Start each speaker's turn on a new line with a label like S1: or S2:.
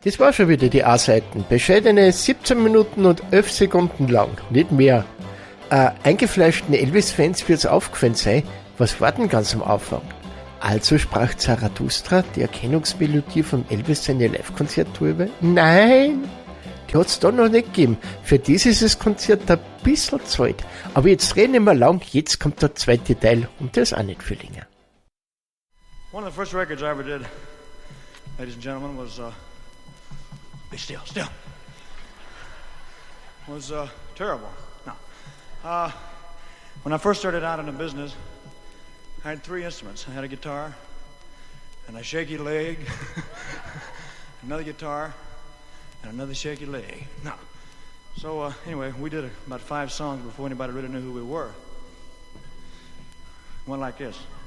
S1: Das war schon wieder die A-Seiten. Bescheidene 17 Minuten und 11 Sekunden lang, nicht mehr. Eingefleischten Elvis-Fans wird's aufgefallen sein, was war denn ganz am Anfang? Also sprach Zarathustra die Erkennungsmelodie von Elvis seine Live-Konzerttour über? Nein, die hat's da noch nicht gegeben. Für das ist das Konzert ein bisschen zu alt. Aber jetzt reden wir lang, jetzt kommt der zweite Teil und der ist auch nicht viel länger.
S2: One of the first records I ever did, ladies and gentlemen, was, be still, was, terrible. No. When I first started out in the business, I had three instruments. I had a guitar, and a shaky leg, another guitar, and another shaky leg. No. So, anyway, we did about 5 songs before anybody really knew who we were. Went like this.